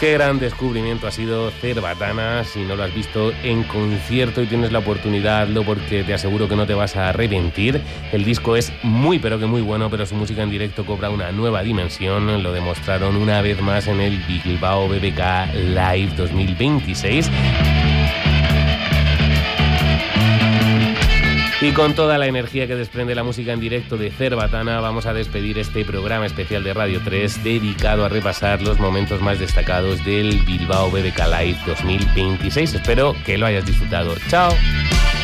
Qué gran descubrimiento ha sido Cerbatana. Si no lo has visto en concierto y tienes la oportunidad, hazlo, porque te aseguro que no te vas a arrepentir. El disco es muy pero que muy bueno, pero su música en directo cobra una nueva dimensión. Lo demostraron una vez más en el Bilbao BBK Live 2026. Y con toda la energía que desprende la música en directo de Cerbatana, vamos a despedir este programa especial de Radio 3 dedicado a repasar los momentos más destacados del Bilbao BBK Live 2026. Espero que lo hayas disfrutado. ¡Chao!